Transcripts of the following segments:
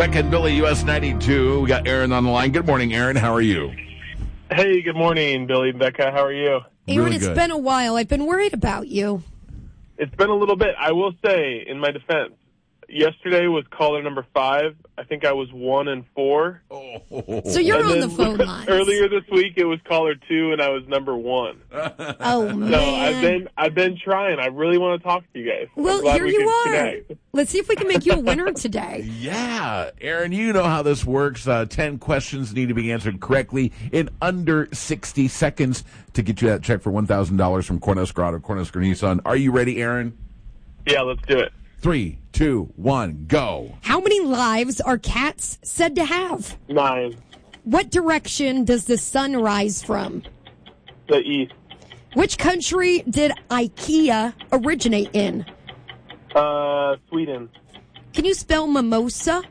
Becca and Billy, US 92. We got Aaron on the line. Good morning, Aaron. How are you? Hey, good morning, Billy and Becca. How are you? Aaron, Really it's good. been a while. I've been worried about you. It's been a little bit. I will say, in my defense, yesterday was caller number 5. I think I was 1 and 4. So you're And on then the phone lines. Earlier this week, it was caller 2, and I was number 1. Oh, So man. I've been trying. I really want to talk to you guys. I'm Well, glad here we you could are. connect. Let's see if we can make you a winner today. Yeah. Aaron, you know how this works. 10 questions need to be answered correctly in under 60 seconds to get you that check for $1,000 from Cornhusker Auto, Cornhusker Nissan. Are you ready, Aaron? Yeah, let's do it. 3, 2, 1, go. How many lives are cats said to have? 9. What direction does the sun rise from? The East. Which country did IKEA originate in? Sweden. Can you spell mimosa?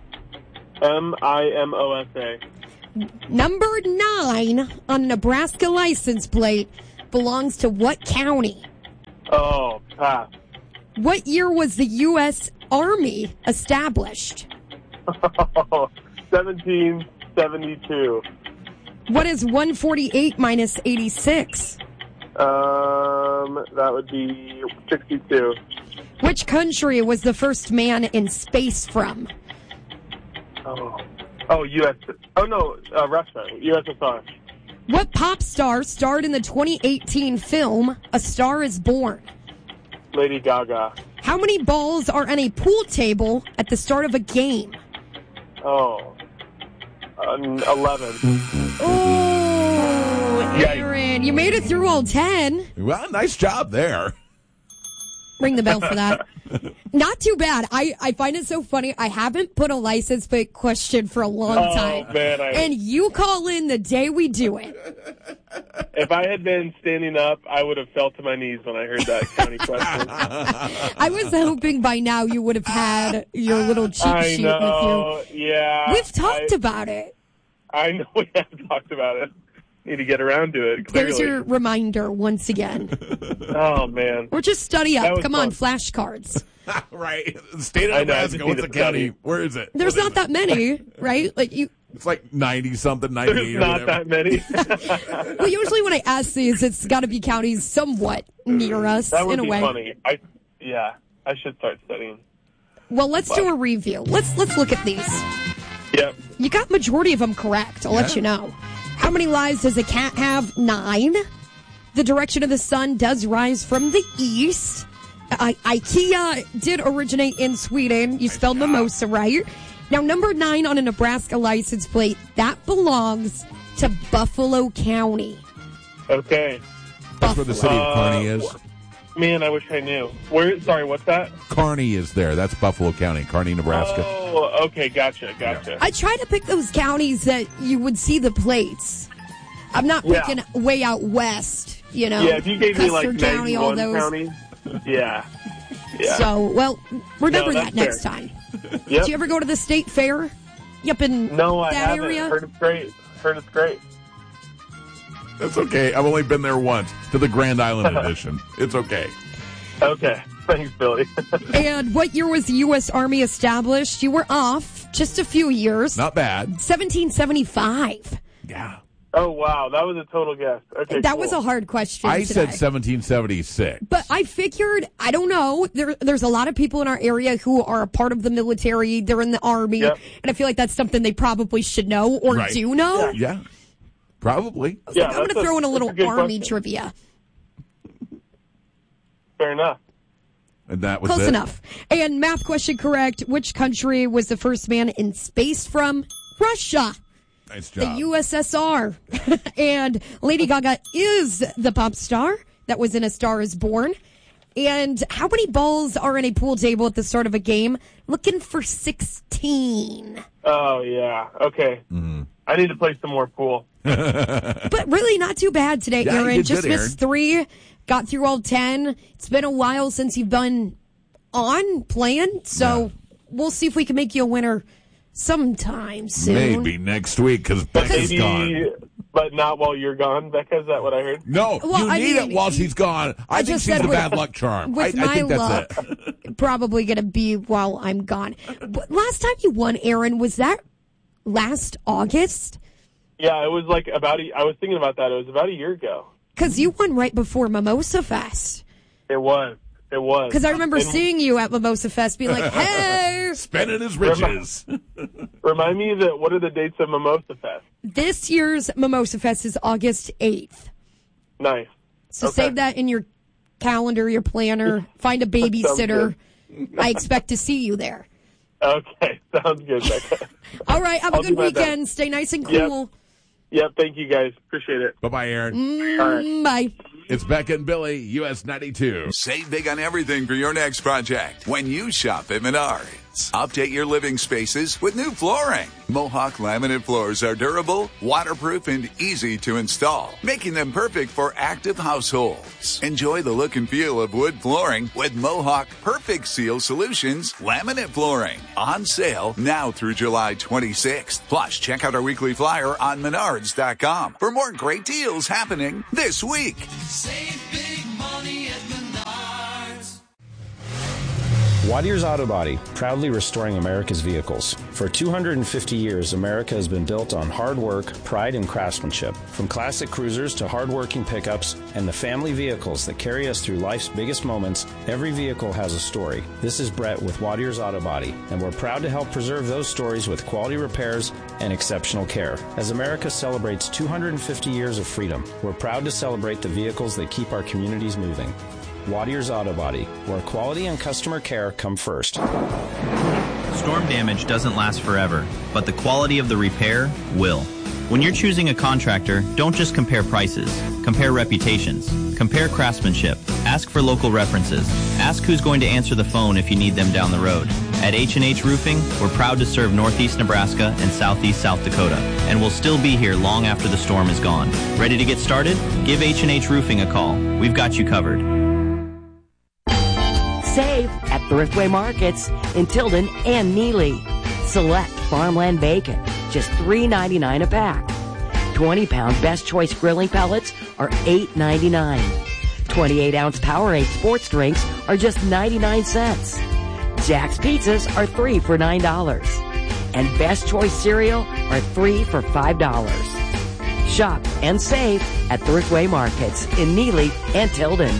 Mimosa. Number 9 on a Nebraska license plate belongs to what county? Oh, pass. What year was the U.S. Army established? 1772. What is 148 minus 86? That would be 62. Which country was the first man in space from? Oh, U.S. Oh, no, Russia. USSR. What pop star starred in the 2018 film A Star is Born? Lady Gaga. How many balls are on a pool table at the start of a game? Oh, 11. Oh, Aaron, you made it through all 10. Well, nice job there. Ring the bell for that. Not too bad. I find it so funny. I haven't put a license plate question for a long time. Man, and you call in the day we do it. If I had been standing up, I would have fell to my knees when I heard that county question. I was hoping by now you would have had your little cheat I sheet know, with you. yeah. We've talked about it. I know we have talked about it. Need to get around to it, clearly. There's your reminder once again. Oh, man. Or just study That up. was Come on, fun. flashcards. Right. The state of I know, I Nebraska, just what's need the to county? study. Where is it? There's not that many, right? Like you. It's like 90-something, There's 98 or not whatever. that many. Well, usually when I ask these, it's got to be counties somewhat near us That would in a be way. funny. I should start studying. Well, let's do a review. Let's look at these. Yep. You got majority of them correct. I'll let you know. How many lives does a cat have? 9. The direction of the sun does rise from the east. IKEA did originate in Sweden. You spelled mimosa right. Now, number 9 on a Nebraska license plate, that belongs to Buffalo County. Okay. That's where the city of Kearney is. Man, I wish I knew. Sorry, what's that? Kearney is there. That's Buffalo County, Kearney, Nebraska. Oh, okay, gotcha. I try to pick those counties that you would see the plates. I'm not picking way out west, you know. Yeah, if you gave me like Custer County, all 91 those. counties. Yeah. So, well, remember No, that that's next fair. time. Yep. Did you ever go to the state fair? Up in No, I that haven't. area? Heard it's great. That's okay. I've only been there once to the Grand Island edition. It's okay. Okay. Thanks, Billy. And what year was the U.S. Army established? You were off just a few years. Not bad. 1775. Yeah. Oh, wow. That was a total guess. Okay, That cool. was a hard question I today. said 1776. But I figured, I don't know, there's a lot of people in our area who are a part of the military. They're in the Army. Yep. And I feel like that's something they probably should know or Right. do know. Yeah. Probably. Yeah, I'm going to that's throw in a that's little good Army question. trivia. Fair enough. And that was Close it. enough. And math question correct. Which country was the first man in space from? Russia. Nice The job. USSR. And Lady Gaga is the pop star that was in A Star is Born. And how many balls are in a pool table at the start of a game? Looking for 16. Oh, yeah. Okay. Mm-hmm. I need to play some more pool. But really not too bad today, Yeah, you Aaron. did Just good, missed 3. Got through all 10. It's been a while since you've been on playing. So we'll see if we can make you a winner sometime soon. Maybe next week because Becca's gone. But not while you're gone, Becca. Is that what I heard? No, Well, you I need mean, it while she's gone. I think just she's said the with- bad luck charm. With I my think that's luck, it. probably going to be while I'm gone. But last time you won, Aaron, was that last August? Yeah, it was like I was thinking about that. It was about a year ago. Because you won right before Mimosa Fest. It was. Because I remember seeing you at Mimosa Fest being like, hey! Spending his riches. Remind me what are the dates of Mimosa Fest? This year's Mimosa Fest is August 8th. Nice. So Okay. save that in your calendar, your planner. Find a babysitter. I expect to see you there. Okay, sounds good, Becca. All right, have a I'll good do my weekend. Stay nice and cool. Yep, thank you guys. Appreciate it. Bye-bye, Aaron. All right. Bye. It's Becca and Billy, US 92. Save big on everything for your next project when you shop at Menards. Update your living spaces with new flooring. Mohawk laminate floors are durable, waterproof, and easy to install, making them perfect for active households. Enjoy the look and feel of wood flooring with Mohawk Perfect Seal Solutions laminate flooring. On sale now through July 26th. Plus, check out our weekly flyer on Menards.com for more great deals happening this week. Save big money at Menards. Wadier's Auto Body, proudly restoring America's vehicles. For 250 years, America has been built on hard work, pride, and craftsmanship. From classic cruisers to hard-working pickups and the family vehicles that carry us through life's biggest moments, every vehicle has a story. This is Brett with Wadier's Auto Body, and we're proud to help preserve those stories with quality repairs and exceptional care. As America celebrates 250 years of freedom, we're proud to celebrate the vehicles that keep our communities moving. Wadier's Auto Body, where quality and customer care come first. Storm damage doesn't last forever, but the quality of the repair will. When you're choosing a contractor, don't just compare prices. Compare reputations. Compare craftsmanship. Ask for local references. Ask who's going to answer the phone if you need them down the road. At H&H Roofing, we're proud to serve Northeast Nebraska and Southeast South Dakota, and we'll still be here long after the storm is gone. Ready to get started? Give H&H Roofing a call. We've got you covered. Save at Thriftway Markets in Tilden and Neely. Select farmland bacon, just $3.99 a pack. 20-pound Best Choice grilling pellets are $8.99. 28-ounce Powerade sports drinks are just 99 cents. Jack's pizzas are 3 for $9. And Best Choice cereal are 3 for $5. Shop and save at Thriftway Markets in Neely and Tilden.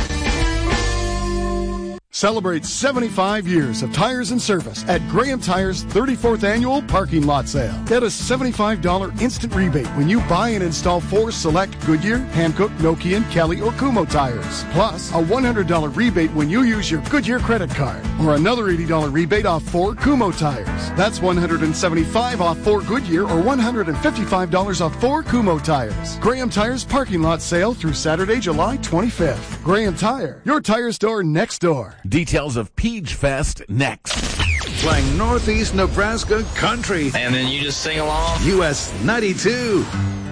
Celebrate 75 years of tires and service at Graham Tire's 34th annual parking lot sale. Get a $75 instant rebate when you buy and install 4 select Goodyear, Hankook, Nokian, Kelly, or Kumho tires. Plus, a $100 rebate when you use your Goodyear credit card. Or another $80 rebate off 4 Kumho tires. That's $175 off 4 Goodyear or $155 off 4 Kumho tires. Graham Tire's parking lot sale through Saturday, July 25th. Graham Tire, your tire store next door. Details of Peach Fest next. Playing Northeast Nebraska country. And then you just sing along. US 92.